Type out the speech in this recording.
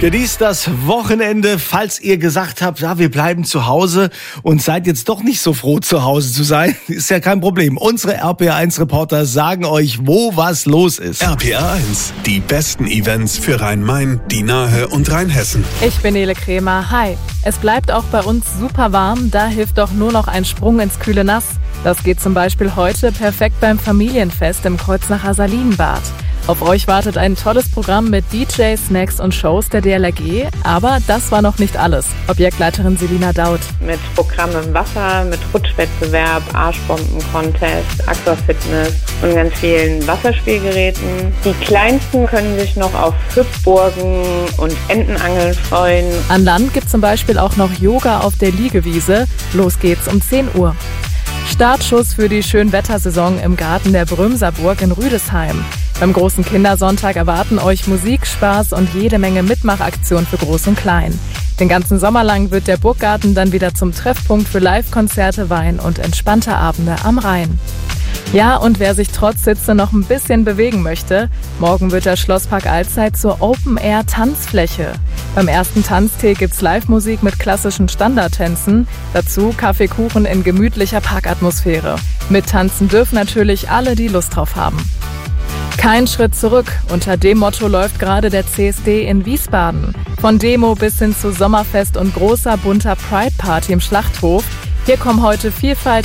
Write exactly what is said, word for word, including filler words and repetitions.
Genießt das Wochenende, falls ihr gesagt habt, ja, wir bleiben zu Hause und seid jetzt doch nicht so froh, zu Hause zu sein. Ist ja kein Problem. Unsere R P R eins Reporter sagen euch, wo was los ist. R P R eins, die besten Events für Rhein-Main, die Nahe und Rheinhessen. Ich bin Nele Kremer. Hi. Es bleibt auch bei uns super warm, da hilft doch nur noch ein Sprung ins kühle Nass. Das geht zum Beispiel heute perfekt beim Familienfest im Kreuznacher Salinenbad. Auf euch wartet ein tolles Programm mit D Js, Snacks und Shows der D L R G. Aber das war noch nicht alles. Objektleiterin Selina Daud. Mit Programm im Wasser, mit Rutschwettbewerb, Arschbomben-Contest, Aquafitness und ganz vielen Wasserspielgeräten. Die Kleinsten können sich noch auf Hüpfburgen und Entenangeln freuen. An Land gibt zum Beispiel auch noch Yoga auf der Liegewiese. Los geht's um zehn Uhr. Startschuss für die Schönwettersaison im Garten der Brömser Burg in Rüdesheim. Beim großen Kindersonntag erwarten euch Musik, Spaß und jede Menge Mitmachaktionen für Groß und Klein. Den ganzen Sommer lang wird der Burggarten dann wieder zum Treffpunkt für Live-Konzerte, Wein und entspannte Abende am Rhein. Ja, und wer sich trotz Hitze noch ein bisschen bewegen möchte, morgen wird der Schlosspark Allzeit zur Open-Air-Tanzfläche. Beim ersten Tanztee gibt's Live-Musik mit klassischen Standardtänzen, dazu Kaffeekuchen in gemütlicher Parkatmosphäre. Mittanzen dürfen natürlich alle, die Lust drauf haben. Kein Schritt zurück. Unter dem Motto läuft gerade der C S D in Wiesbaden. Von Demo bis hin zu Sommerfest und großer bunter Pride-Party im Schlachthof. Hier kommen heute Vielfalt,